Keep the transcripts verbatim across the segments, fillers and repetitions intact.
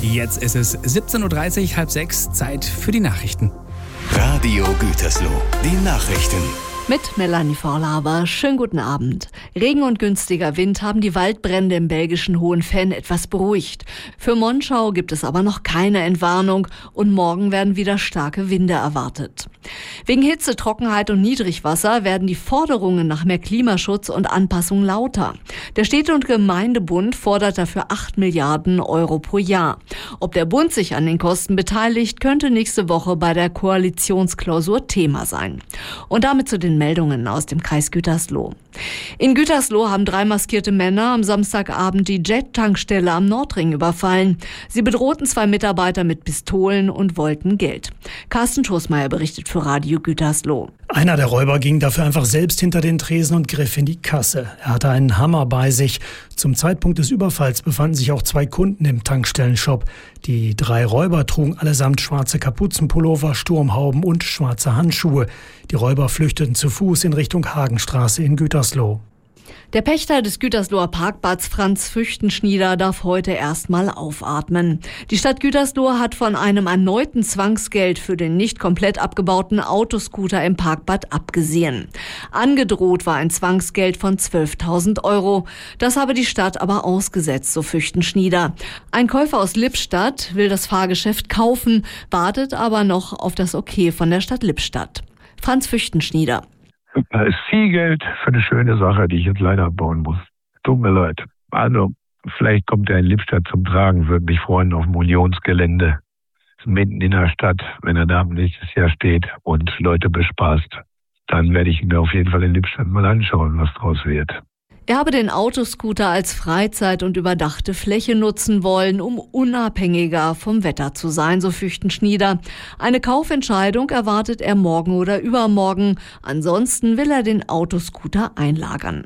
Jetzt ist es siebzehn Uhr dreißig, halb sechs, Zeit für die Nachrichten. Radio Gütersloh, die Nachrichten. Mit Melanie Vorlaber. Schönen guten Abend. Regen und günstiger Wind haben die Waldbrände im belgischen Hohenfenn etwas beruhigt. Für Monschau gibt es aber noch keine Entwarnung und morgen werden wieder starke Winde erwartet. Wegen Hitze, Trockenheit und Niedrigwasser werden die Forderungen nach mehr Klimaschutz und Anpassung lauter. Der Städte- und Gemeindebund fordert dafür acht Milliarden Euro pro Jahr. Ob der Bund sich an den Kosten beteiligt, könnte nächste Woche bei der Koalitionsklausur Thema sein. Und damit zu den Meldungen aus dem Kreis Gütersloh. In Gütersloh haben drei maskierte Männer am Samstagabend die Jet-Tankstelle am Nordring überfallen. Sie bedrohten zwei Mitarbeiter mit Pistolen und wollten Geld. Carsten Schoßmeier berichtet für Radio Gütersloh. Einer der Räuber ging dafür einfach selbst hinter den Tresen und griff in die Kasse. Er hatte einen Hammer bei sich. Zum Zeitpunkt des Überfalls befanden sich auch zwei Kunden im Tankstellenshop. Die drei Räuber trugen allesamt schwarze Kapuzenpullover, Sturmhauben und schwarze Handschuhe. Die Räuber flüchteten zu Fuß in Richtung Hagenstraße in Gütersloh. Der Pächter des Gütersloher Parkbads Franz Füchtenschnieder darf heute erstmal aufatmen. Die Stadt Gütersloh hat von einem erneuten Zwangsgeld für den nicht komplett abgebauten Autoscooter im Parkbad abgesehen. Angedroht war ein Zwangsgeld von zwölftausend Euro. Das habe die Stadt aber ausgesetzt, so Füchtenschnieder. Ein Käufer aus Lippstadt will das Fahrgeschäft kaufen, wartet aber noch auf das Okay von der Stadt Lippstadt. Franz Füchtenschnieder. Da ist viel Geld für eine schöne Sache, die ich jetzt leider abbauen muss. Tut mir leid. Also, vielleicht kommt er in Lippstadt zum Tragen, würde mich freuen auf dem Unionsgelände. Mitten in der Stadt, wenn er da nächstes Jahr steht und Leute bespaßt. Dann werde ich ihn mir auf jeden Fall in Lippstadt mal anschauen, was draus wird. Er habe den Autoscooter als Freizeit- und überdachte Fläche nutzen wollen, um unabhängiger vom Wetter zu sein, so Füchtenschnieder. Eine Kaufentscheidung erwartet er morgen oder übermorgen. Ansonsten will er den Autoscooter einlagern.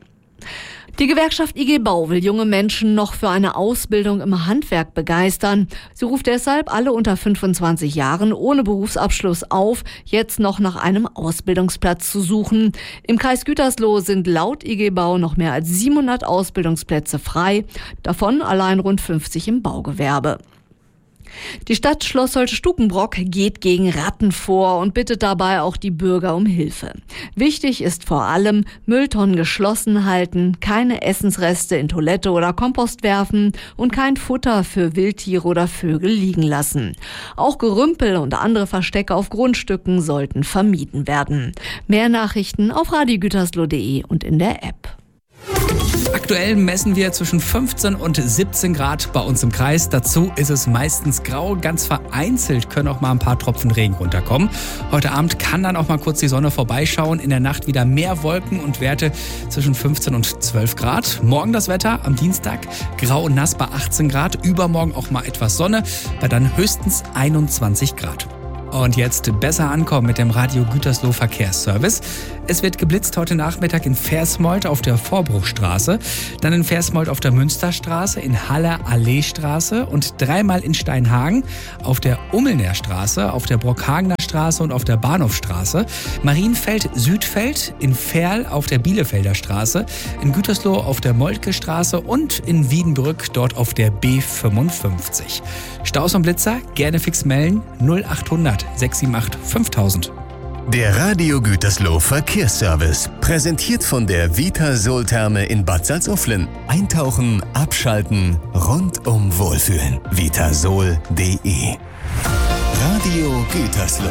Die Gewerkschaft I G Bau will junge Menschen noch für eine Ausbildung im Handwerk begeistern. Sie ruft deshalb alle unter fünfundzwanzig Jahren ohne Berufsabschluss auf, jetzt noch nach einem Ausbildungsplatz zu suchen. Im Kreis Gütersloh sind laut I G Bau noch mehr als siebenhundert Ausbildungsplätze frei, davon allein rund fünfzig im Baugewerbe. Die Stadt Schloss-Holte-Stukenbrock geht gegen Ratten vor und bittet dabei auch die Bürger um Hilfe. Wichtig ist vor allem, Mülltonnen geschlossen halten, keine Essensreste in Toilette oder Kompost werfen und kein Futter für Wildtiere oder Vögel liegen lassen. Auch Gerümpel und andere Verstecke auf Grundstücken sollten vermieden werden. Mehr Nachrichten auf radio gütersloh punkt de und in der App. Aktuell messen wir zwischen fünfzehn und siebzehn Grad bei uns im Kreis. Dazu ist es meistens grau. Ganz vereinzelt können auch mal ein paar Tropfen Regen runterkommen. Heute Abend kann dann auch mal kurz die Sonne vorbeischauen. In der Nacht wieder mehr Wolken und Werte zwischen fünfzehn und zwölf Grad. Morgen das Wetter am Dienstag grau und nass bei achtzehn Grad. Übermorgen auch mal etwas Sonne bei dann höchstens einundzwanzig Grad. Und jetzt besser ankommen mit dem Radio Gütersloh Verkehrsservice. Es wird geblitzt heute Nachmittag in Versmold auf der Vorbruchstraße, dann in Versmold auf der Münsterstraße, in Haller Alleestraße und dreimal in Steinhagen auf der Ummelner Straße, auf der Brockhagener Straße und auf der Bahnhofstraße, Marienfeld Südfeld, in Verl auf der Bielefelder Straße, in Gütersloh auf der Moltke Straße und in Wiedenbrück dort auf der B fünfundfünfzig. Staus und Blitzer gerne fix melden null achthundert sechs sieben acht fünftausend. Der Radio Gütersloh Verkehrsservice, präsentiert von der Vitasol-Therme in Bad Salzuflen. Eintauchen, abschalten, rundum wohlfühlen. vitasol punkt de. Radio Gütersloh.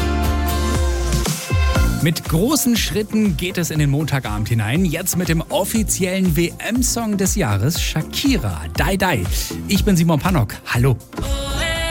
Mit großen Schritten geht es in den Montagabend hinein. Jetzt mit dem offiziellen W M-Song des Jahres, Shakira, Die Die. Ich bin Simon Pannock. Hallo.